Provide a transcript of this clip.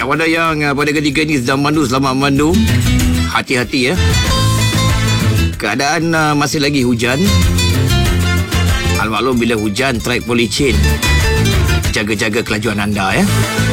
Yang mana yang pada ketika ni sedang memandu, selamat memandu. Hati-hati ya. Keadaan masih lagi hujan. Al-maklum bila hujan, track policin. Jaga-jaga kelajuan anda ya.